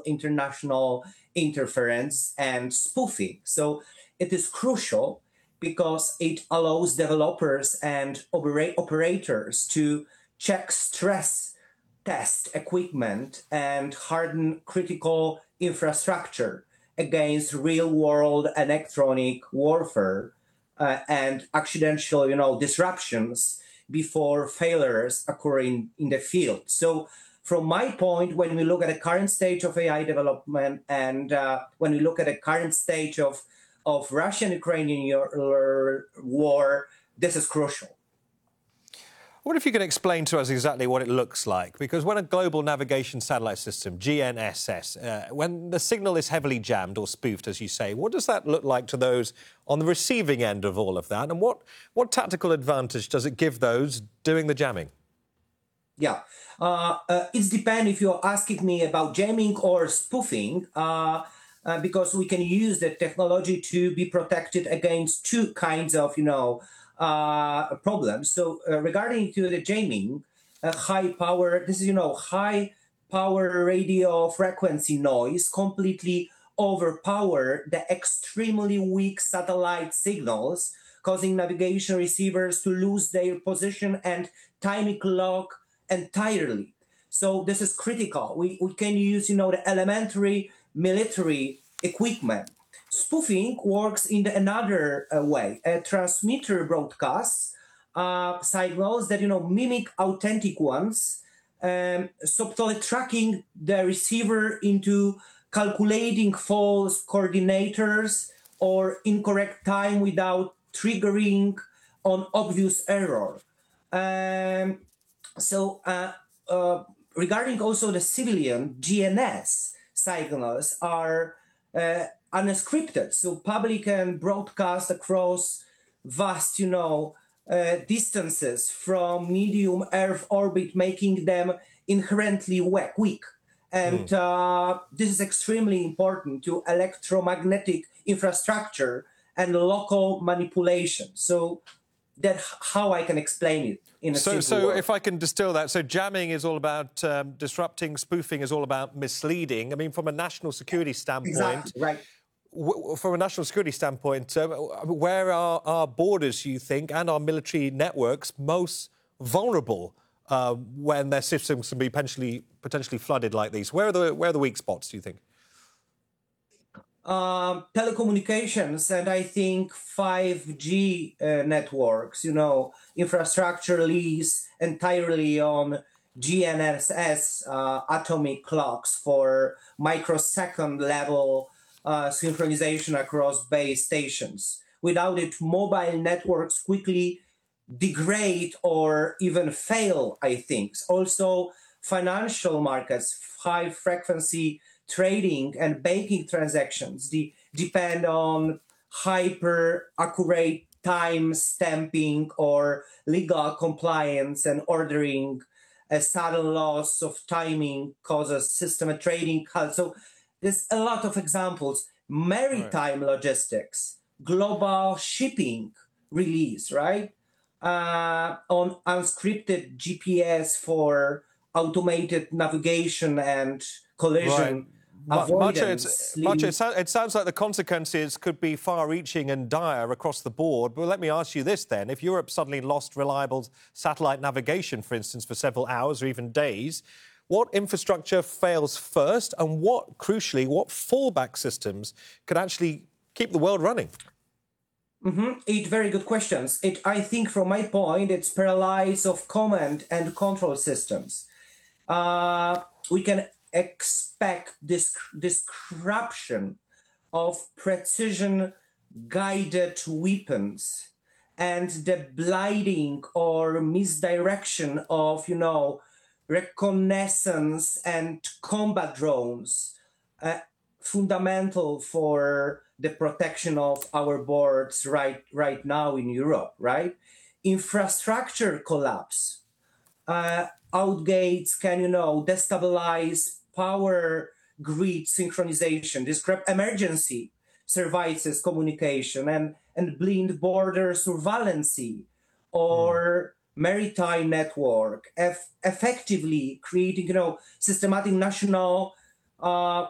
international interference and spoofing. So it is crucial because it allows developers and operators to check stress test equipment and harden critical infrastructure against real-world electronic warfare and accidental, disruptions before failures occur in the field. So, from my point, when we look at the current stage of AI development and when we look at the current stage of Russian-Ukrainian war, this is crucial. I wonder if you can explain to us exactly what it looks like, because when a global navigation satellite system, GNSS, when the signal is heavily jammed or spoofed, as you say, what does that look like to those on the receiving end of all of that? And what tactical advantage does it give those doing the jamming? Yeah, it depends if you're asking me about jamming or spoofing, because we can use the technology to be protected against two kinds of, problems. So regarding to the jamming, high power, this is, high power radio frequency noise completely overpower the extremely weak satellite signals, causing navigation receivers to lose their position and timing lock entirely. So this is critical. We can use, the elementary military equipment. Spoofing works in another way. A transmitter broadcasts signals that, mimic authentic ones, subtly tracking the receiver into calculating false coordinators or incorrect time without triggering on obvious error. Regarding also the civilian, GNS signals are unscripted, so public can broadcast across vast, distances from medium Earth orbit, making them inherently weak. And this is extremely important to electromagnetic infrastructure and local manipulation. So that's how I can explain it in a simple word. If I can distill that, so jamming is all about disrupting, spoofing is all about misleading. I mean, from a national security standpoint... Exactly, right. From a national security standpoint, where are our borders, you think, and our military networks most vulnerable when their systems can be potentially flooded like these? Where are the weak spots, do you think? Telecommunications and I think 5G networks, infrastructure leads entirely on GNSS atomic clocks for microsecond level synchronization across base stations. Without it, mobile networks quickly degrade or even fail, I think. Also, financial markets, high frequency trading and banking transactions depend on hyper accurate time stamping or legal compliance, and ordering a sudden loss of timing causes system trading. So there's a lot of examples. Maritime logistics, global shipping release, right? On unscripted GPS for automated navigation and collision avoidance. Maciej, it sounds like the consequences could be far-reaching and dire across the board. But let me ask you this then. If Europe suddenly lost reliable satellite navigation, for instance, for several hours or even days, what infrastructure fails first, and crucially, what fallback systems could actually keep the world running? Eight very good questions. I think from my point, it's paralysis of command and control systems. We can expect this disruption of precision-guided weapons and the blinding or misdirection of, reconnaissance and combat drones, fundamental for the protection of our borders right now in Europe, right? Infrastructure collapse. Outgates can, destabilize power grid synchronization, disrupt emergency services communication, and blind border surveillance or maritime network, effectively creating, systematic national